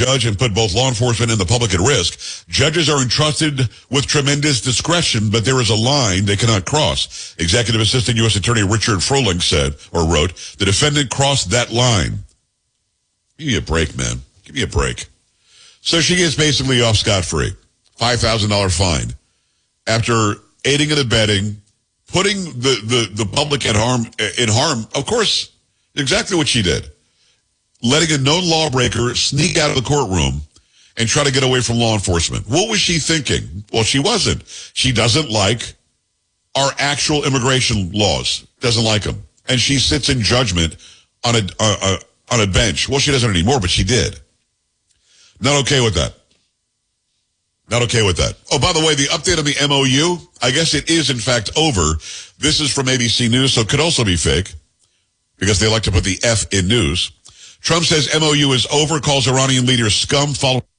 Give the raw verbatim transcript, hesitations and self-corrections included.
judge and put both law enforcement and the public at risk. Judges are entrusted with tremendous discretion, but there is a line they cannot cross. Executive Assistant U S Attorney Richard Froling said, or wrote, the defendant crossed that line. Give me a break, man. Give me a break. So she gets basically off scot-free. five thousand dollars fine. After aiding and abetting, putting the, the, the public at harm, in harm, of course, exactly what she did. Letting a known lawbreaker sneak out of the courtroom and try to get away from law enforcement. What was she thinking? Well, she wasn't. She doesn't like our actual immigration laws. Doesn't like them. And she sits in judgment on a, uh, on a bench. Well, she doesn't anymore, but she did. Not okay with that. Not okay with that. Oh, by the way, the update on the M O U, I guess it is in fact over. This is from A B C News, so it could also be fake because they like to put the F in news. Trump says M O U is over, calls Iranian leader scum following